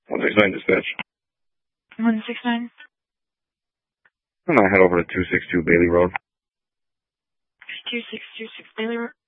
169 dispatch. 169. I'm gonna head over to 262 Bailey Road. 2626 Bailey Road.